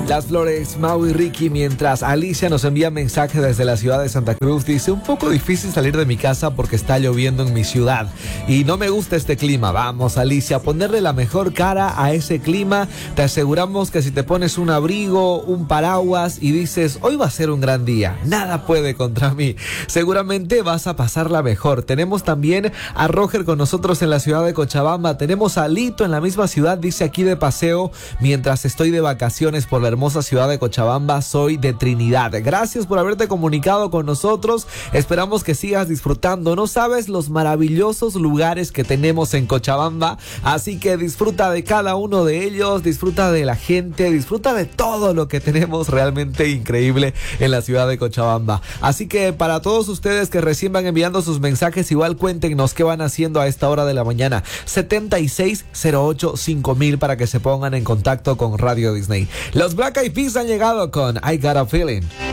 Las Flores, Mau y Ricky, mientras Alicia nos envía mensaje desde la ciudad de Santa Cruz. Dice, un poco difícil salir de mi casa porque está lloviendo en mi ciudad y no me gusta este clima. Vamos, Alicia, ponerle la mejor cara a ese clima. Te aseguramos que si te pones un abrigo, un paraguas y dices, hoy va a ser un gran día, nada puede contra mí, seguramente vas a pasarla mejor. Tenemos también a Roger con nosotros en la ciudad de Cochabamba. Tenemos a Lito en la misma ciudad, dice aquí de paseo mientras estoy de vacaciones por la hermosa ciudad de Cochabamba, soy de Trinidad. Gracias por haberte comunicado con nosotros, esperamos que sigas disfrutando. No sabes los maravillosos lugares que tenemos en Cochabamba, así que disfruta de cada uno de ellos, disfruta de la gente, disfruta de todo lo que tenemos realmente increíble en la ciudad de Cochabamba. Así que para todos ustedes que recién van enviando sus mensajes, igual cuéntenos qué van haciendo a esta hora de la mañana. 76085000 para que se pongan en contacto con Radio Disney. Los Black Eyed Peas han llegado con I Got a Feeling.